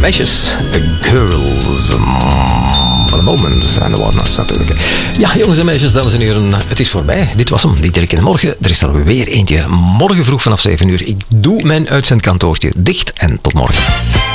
meisjes, girls, for the moment and the whatnots natuurlijk. Ja, jongens en meisjes, dames en heren, het is voorbij. Dit was hem, die Dirk in de Morgen. Er is er weer eentje morgen vroeg vanaf 7 uur. Ik doe mijn uitzendkantoortje dicht en tot morgen.